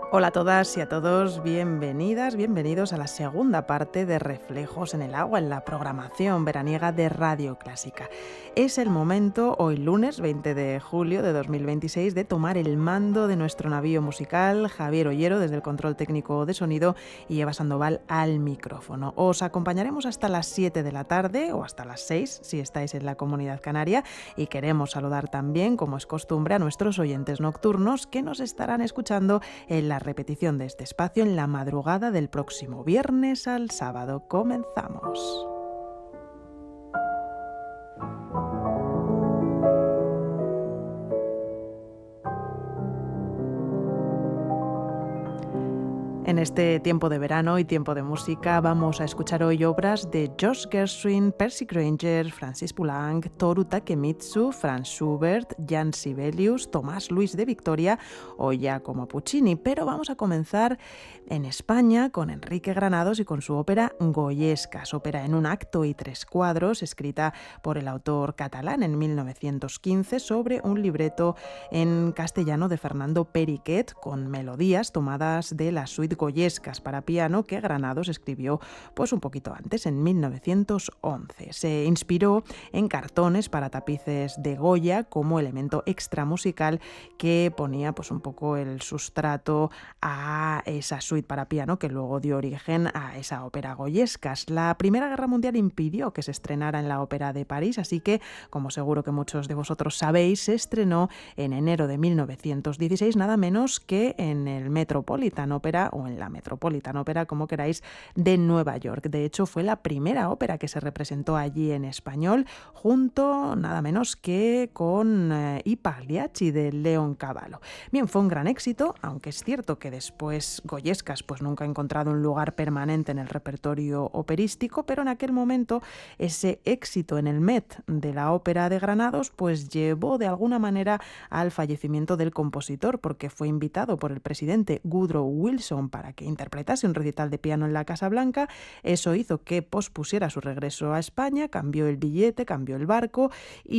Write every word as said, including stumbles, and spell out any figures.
Hola a todas y a todos, bienvenidas, bienvenidos a la segunda parte de Reflejos en el Agua, en la programación veraniega de Radio Clásica. Es el momento, hoy lunes veinte de julio de dos mil veintiséis, de tomar el mando de nuestro navío musical, Javier Ollero desde el control técnico de sonido y Eva Sandoval al micrófono. Os acompañaremos hasta las siete de la tarde o hasta las seis si estáis en la Comunidad Canaria, y queremos saludar también, como es costumbre, a nuestros oyentes nocturnos que nos estarán escuchando en la repetición de este espacio en la madrugada del próximo viernes al sábado. Comenzamos. En este tiempo de verano y tiempo de música vamos a escuchar hoy obras de Josh Gershwin, Percy Grainger, Francis Poulenc, Toru Takemitsu, Franz Schubert, Jan Sibelius, Tomás Luis de Victoria o Giacomo Puccini. Pero vamos a comenzar en España con Enrique Granados y con su ópera Goyescas, ópera en un acto y tres cuadros, escrita por el autor catalán en mil novecientos quince sobre un libreto en castellano de Fernando Periquet, con melodías tomadas de la suite Goyescas para piano que Granados escribió pues un poquito antes, en mil novecientos once. Se inspiró en cartones para tapices de Goya como elemento extra musical que ponía pues un poco el sustrato a esa suite para piano que luego dio origen a esa ópera Goyescas. La Primera Guerra Mundial impidió que se estrenara en la Ópera de París, así que, como seguro que muchos de vosotros sabéis, se estrenó en enero de mil novecientos dieciséis, nada menos que en el Metropolitan Opera, o en la Metropolitan Opera, como queráis, de Nueva York. De hecho, fue la primera ópera que se representó allí en español, junto nada menos que con eh, I Pagliacci de Leoncavallo. Bien, fue un gran éxito, aunque es cierto que después Goyescas pues nunca ha encontrado un lugar permanente en el repertorio operístico, pero en aquel momento ese éxito en el Met de la Ópera de Granados pues llevó de alguna manera al fallecimiento del compositor, porque fue invitado por el presidente Woodrow Wilson para que interpretase un recital de piano en la Casa Blanca. Eso hizo que pospusiera su regreso a España, cambió el billete, cambió el barco y